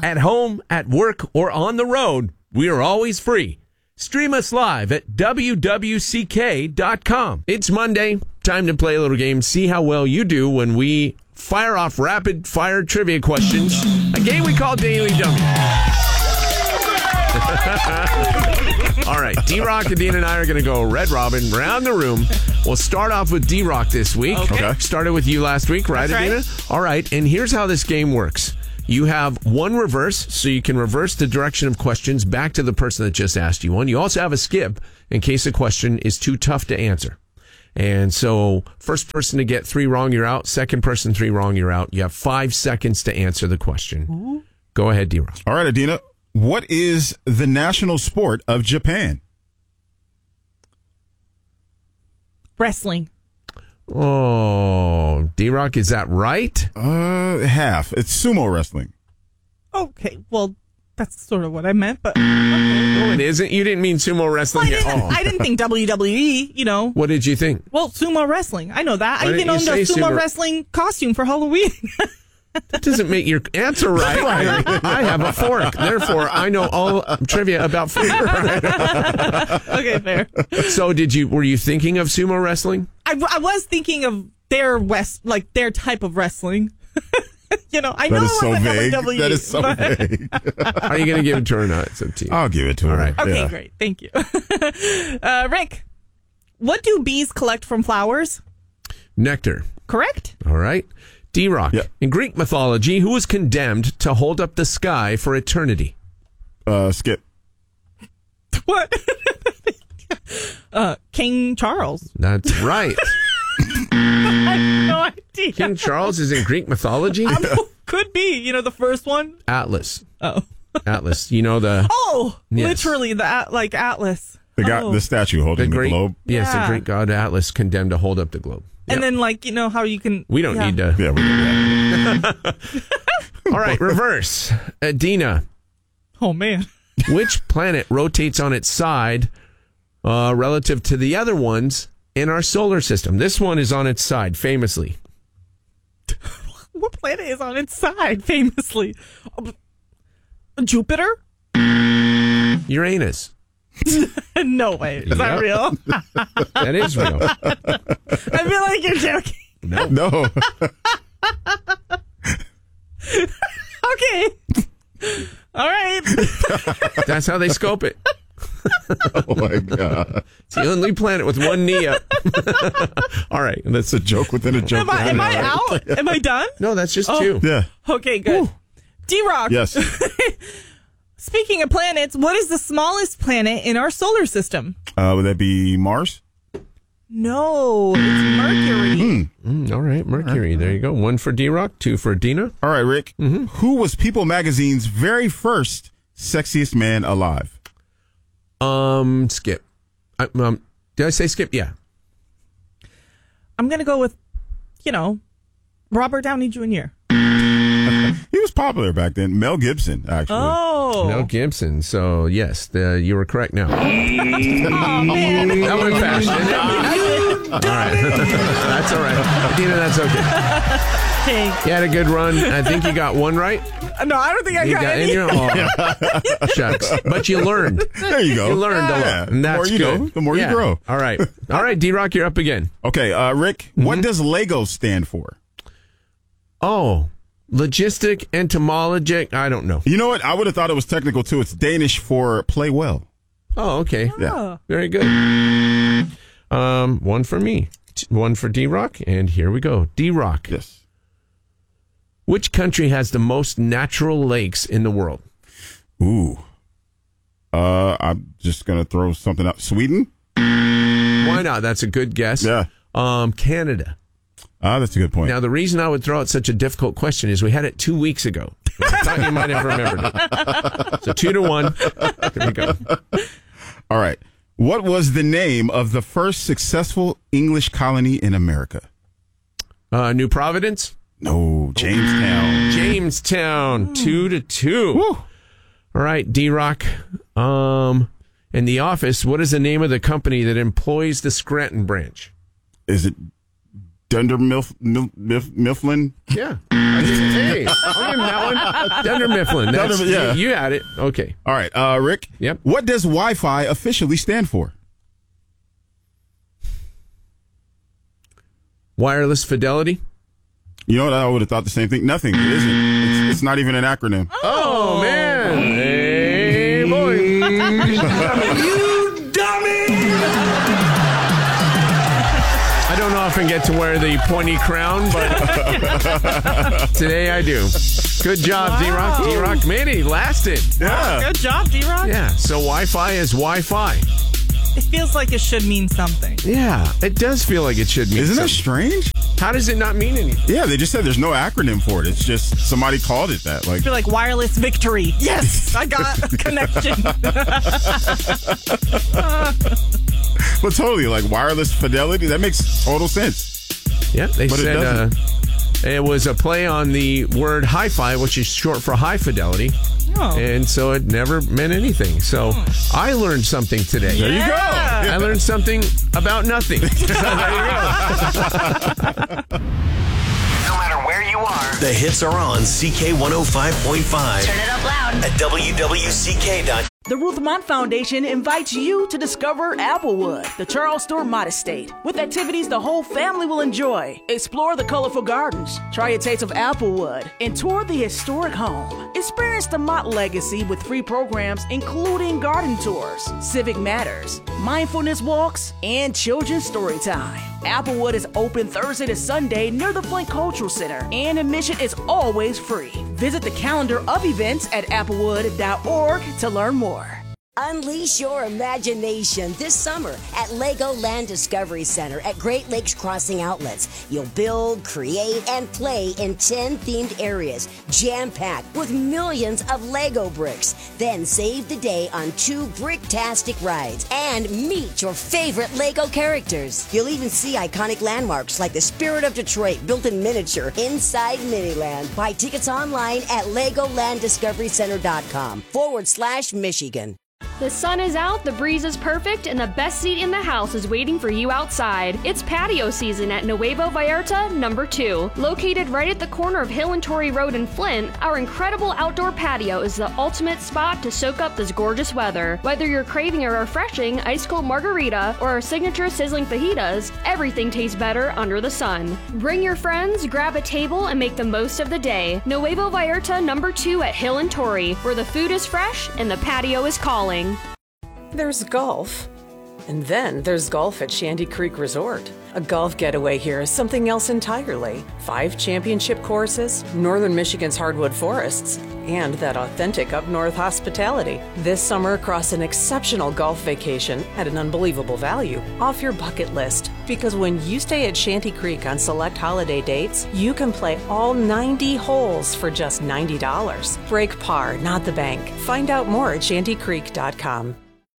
At home, at work, or on the road, we are always free. Stream us live at wwck.com. It's Monday. Time to play a little game. See how well you do when we fire off rapid-fire trivia questions. A game we call Daily Dummy. All right, D-Rock, Adina, and I are going to go Red Robin around the room. We'll start off with D-Rock this week. Okay. Started with you last week, right, That's Adina? right. All right, and here's how this game works. You have one reverse, so you can reverse the direction of questions back to the person that just asked you one. You also have a skip in case a question is too tough to answer. And so first person to get 3 wrong, you're out. Second person, 3 wrong, you're out. You have 5 seconds to answer the question. Ooh. Go ahead, D-Rock. All right, Adina. What is the national sport of Japan? Wrestling. Oh, D-Rock, is that right? Half. It's sumo wrestling. Okay, well, that's sort of what I meant, but okay. No, it isn't. You didn't mean sumo wrestling at all. I didn't think WWE, you know. What did you think? Well, sumo wrestling. I know that. Why I even didn't owned you a say sumo sumo- wrestling costume for Halloween. That doesn't make your answer right. I have a fork. Therefore, I know all trivia about food. Okay, fair. So were you thinking of sumo wrestling? I was thinking of their type of wrestling. You know, I know That is it so wasn't vague. WWE, That is so but- vague. Are you going to give it to her or not? It's up to you. I'll give it to her. All right. Okay, Yeah. great. Thank you. Rick, what do bees collect from flowers? Nectar. Correct? All right. D-Rock. Yeah. In Greek mythology, who was condemned to hold up the sky for eternity? Skip. What? King Charles. That's right. I have no idea. King Charles is in Greek mythology? Could be. You know, the first one? Atlas. Oh. Atlas. You know the... Oh, Yes. literally the Atlas. The guy, Oh. the statue holding the Greek globe. Yes, Yeah. the Greek god Atlas condemned to hold up the globe. And Yep. then, you know how you can... We don't need to... Yeah, we did that. All right, reverse. Adina, Oh, man. which planet rotates on its side relative to the other ones in our solar system? This one is on its side, famously. What planet is on its side, famously? Jupiter? Uranus. No way. Is that Yep. real? That is real. I feel like you're joking. No. Okay. All right. That's how they scope it. Oh, my God. It's the only planet with one knee up. All right. That's a joke within a joke. Am I out? Am I done? No, that's just two. Yeah. Okay, good. D-Rock. Yes. Speaking of planets, what is the smallest planet in our solar system? Would that be Mars? No, it's Mercury. All right, Mercury. There you go. 1 for D-Rock, 2 for Dina. All right, Rick. Who was People Magazine's very first sexiest man alive? Skip. Did I say skip? Yeah. I'm going to go with, Robert Downey Jr. He was popular back then. Mel Gibson, actually. Oh. Mel Gibson. So, yes, you were correct now. Oh, man. That went fast, didn't it? All right. That's all right. Dina, that's okay. Thanks. You had a good run. I think you got one right. No, I don't think I got any. Shucks. But you learned. There you go. You learned a lot. Yeah. And that's the more you good. know, the more you grow. All right. All right, D-Rock, you're up again. Okay, Rick, what does LEGO stand for? Oh, logistic, entomologic. I don't know. You know what? I would have thought it was technical, too. It's Danish for play well. Oh, okay. Yeah. Very good. 1 for me, 1 for D-Rock, and here we go. D-Rock. Yes. Which country has the most natural lakes in the world? Ooh. I'm just going to throw something out. Sweden? Why not? That's a good guess. Yeah. Canada. That's a good point. Now, the reason I would throw out such a difficult question is we had it 2 weeks ago. I thought you might have remembered it. So 2-1. Here we go. All right. What was the name of the first successful English colony in America? New Providence? No, Jamestown. Jamestown. 2-2. Woo. All right, D-Rock. In The Office, what is the name of the company that employs the Scranton branch? Is it Dunder Mifflin. Yeah. Hey, I'll give him that one. Dunder Mifflin. Yeah. You had it. Okay. All right, Rick. Yep. What does Wi-Fi officially stand for? Wireless fidelity. You know what? I would have thought the same thing. Nothing. It isn't. It's not even an acronym. Oh man. Hey, boy. You dummy! I don't often get to wear the pointy crown, but today I do. Good job, Wow. D-Rock. D-Rock made it. He lasted. Yeah. Good job, D-Rock. Yeah, so Wi-Fi is Wi-Fi. It feels like it should mean something. Yeah, it does feel like it should mean Isn't that something. strange? How does it not mean anything? Yeah, they just said there's no acronym for it. It's just somebody called it that. Like, I feel like wireless victory. Yes, I got a connection. but totally, like wireless fidelity. That makes total sense. Yeah, they But it said doesn't. it was a play on the word hi-fi, which is short for high fidelity. Oh. And so it never meant anything. So I learned something today. There you go. I learned something about nothing. So there you go. No matter where you are, the hits are on CK105.5. Turn it up loud. At WWCK.com. The Ruth Mott Foundation invites you to discover Applewood, the Charles Stewart Mott Estate, with activities the whole family will enjoy. Explore the colorful gardens, try a taste of Applewood, and tour the historic home. Experience the Mott legacy with free programs including garden tours, civic matters, mindfulness walks, and children's story time. Applewood is open Thursday to Sunday near the Flint Cultural Center, and admission is always free. Visit the calendar of events at applewood.org to learn more. Unleash your imagination this summer at Legoland Discovery Center at Great Lakes Crossing Outlets. You'll build, create, and play in 10 themed areas, jam-packed with millions of Lego bricks. Then save the day on 2 bricktastic rides and meet your favorite Lego characters. You'll even see iconic landmarks like the Spirit of Detroit built in miniature inside Miniland. Buy tickets online at LegolandDiscoveryCenter.com/Michigan. The sun is out, the breeze is perfect, and the best seat in the house is waiting for you outside. It's patio season at Nuevo Vallarta number 2. Located right at the corner of Hill and Torrey Road in Flint, our incredible outdoor patio is the ultimate spot to soak up this gorgeous weather. Whether you're craving a refreshing ice cold margarita or our signature sizzling fajitas, everything tastes better under the sun. Bring your friends, grab a table, and make the most of the day. Nuevo Vallarta number 2 at Hill and Torrey, where the food is fresh and the patio is calling. There's golf. And then there's golf at Shanty Creek Resort. A golf getaway here is something else entirely. 5 championship courses, northern Michigan's hardwood forests, and that authentic up-north hospitality. This summer, across an exceptional golf vacation at an unbelievable value, off your bucket list. Because when you stay at Shanty Creek on select holiday dates, you can play all 90 holes for just $90. Break par, not the bank. Find out more at shantycreek.com.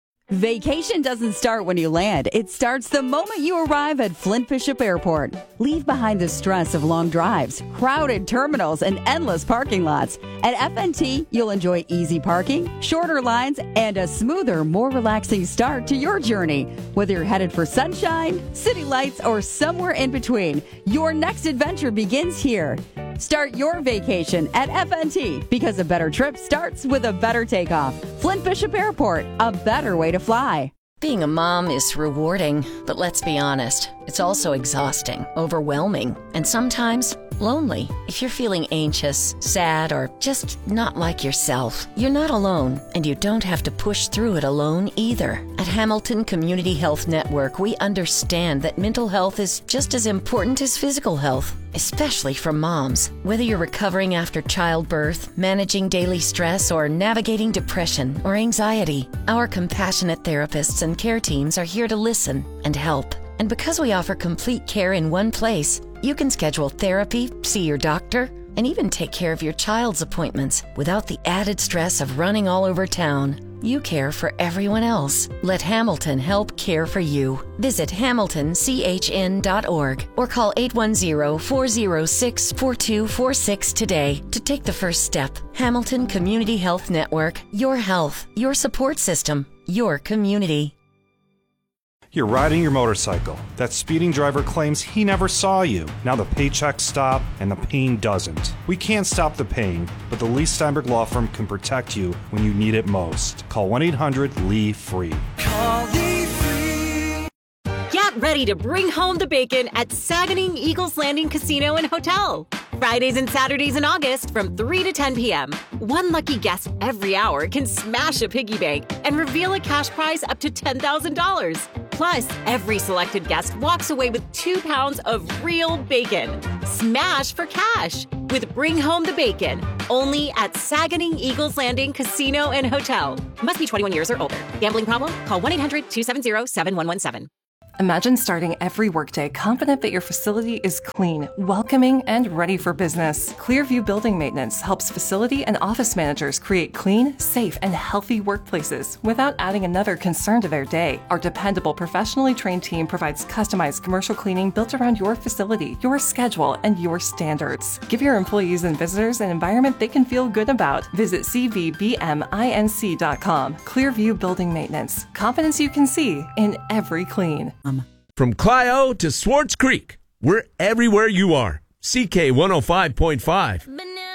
Vacation doesn't start when you land. It starts the moment you arrive at Flint Bishop Airport. Leave behind the stress of long drives, crowded terminals, and endless parking lots. At FNT, you'll enjoy easy parking, shorter lines, and a smoother, more relaxing start to your journey. Whether you're headed for sunshine, city lights, or somewhere in between, your next adventure begins here. Start your vacation at FNT because a better trip starts with a better takeoff. Flint Bishop Airport, a better way to fly. Being a mom is rewarding, but let's be honest, it's also exhausting, overwhelming, and sometimes lonely. If you're feeling anxious, sad, or just not like yourself, you're not alone, and you don't have to push through it alone either. At Hamilton Community Health Network, we understand that mental health is just as important as physical health, especially for moms. Whether you're recovering after childbirth, managing daily stress, or navigating depression or anxiety, our compassionate therapists and care teams are here to listen and help. And because we offer complete care in one place, you can schedule therapy, see your doctor, and even take care of your child's appointments without the added stress of running all over town. You care for everyone else. Let Hamilton help care for you. Visit hamiltonchn.org or call 810-406-4246 today to take the first step. Hamilton Community Health Network. Your health, your support system, your community. You're riding your motorcycle. That speeding driver claims he never saw you. Now the paychecks stop and the pain doesn't. We can't stop the pain, but the Lee Steinberg Law Firm can protect you when you need it most. Call 1-800-LEE-FREE. Call Lee Free. Get ready to bring home the bacon at Saganing Eagles Landing Casino and Hotel. Fridays and Saturdays in August from 3 to 10 p.m. One lucky guest every hour can smash a piggy bank and reveal a cash prize up to $10,000. Plus, every selected guest walks away with 2 pounds of real bacon. Smash for cash with Bring Home the Bacon, only at Saganing Eagles Landing Casino and Hotel. Must be 21 years or older. Gambling problem? Call 1-800-270-7117. Imagine starting every workday confident that your facility is clean, welcoming, and ready for business. Clearview Building Maintenance helps facility and office managers create clean, safe, and healthy workplaces without adding another concern to their day. Our dependable, professionally trained team provides customized commercial cleaning built around your facility, your schedule, and your standards. Give your employees and visitors an environment they can feel good about. Visit cvbminc.com. Clearview Building Maintenance. Confidence you can see in every clean. From Clio to Swartz Creek, we're everywhere you are. CK 105.5.